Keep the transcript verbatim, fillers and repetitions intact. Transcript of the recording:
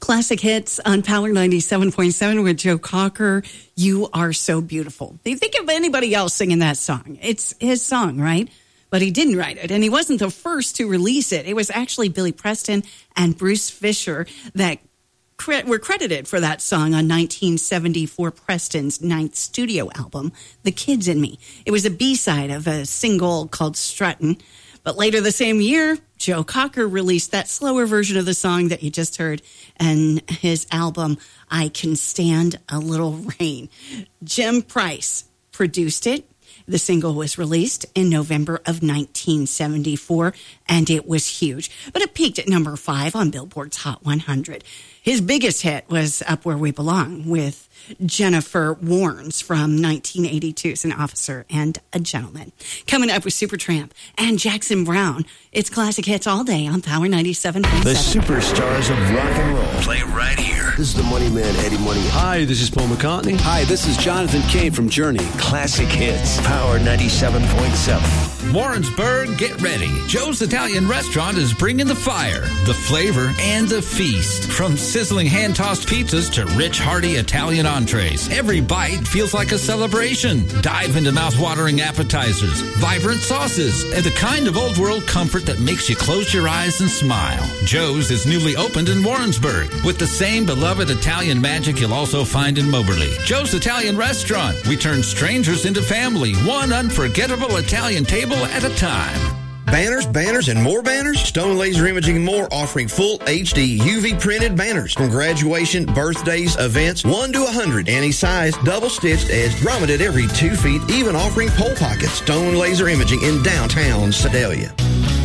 Classic hits on Power ninety-seven point seven with Joe Cocker. You Are So Beautiful. You think of anybody else singing that song. It's his song, right? But he didn't write it, and he wasn't the first to release it. It was actually Billy Preston and Bruce Fisher that cre- were credited for that song on nineteen seventy-four Preston's ninth studio album, The Kids in Me. It was a B-side of a single called Struttin'. But later the same year, Joe Cocker released that slower version of the song that you just heard and his album, I Can Stand a Little Rain. Jim Price produced it. The single was released in November of nineteen seventy-four, and it was huge. But it peaked at number five on Billboard's Hot one hundred. His biggest hit was Up Where We Belong with Jennifer Warnes from nineteen eighty-two. It's An Officer and a Gentleman. Coming up with Supertramp and Jackson Browne. It's classic hits all day on Power ninety-seven point seven. The superstars of rock and roll. Play right here. This is the Money Man, Eddie Money. Hi, this is Paul McCartney. Hi, this is Jonathan Cain from Journey. Classic hits. Power ninety-seven point seven. Warrensburg, get ready. Joe's Italian Restaurant is bringing the fire, the flavor, and the feast. From sizzling hand-tossed pizzas to rich, hearty Italian entrees, every bite feels like a celebration. Dive into mouth-watering appetizers, vibrant sauces, and the kind of old-world comfort that makes you close your eyes and smile. Joe's is newly opened in Warrensburg with the same beloved Italian magic you'll also find in Moberly. Joe's Italian Restaurant. We turn strangers into family, one unforgettable Italian table at a time. Banners, banners, and more banners? Stone Laser Imaging and More offering full H D U V printed banners from graduation, birthdays, events, one to one hundred. Any size, double stitched, edged, grommeted every two feet, even offering pole pockets. Stone Laser Imaging in downtown Sedalia.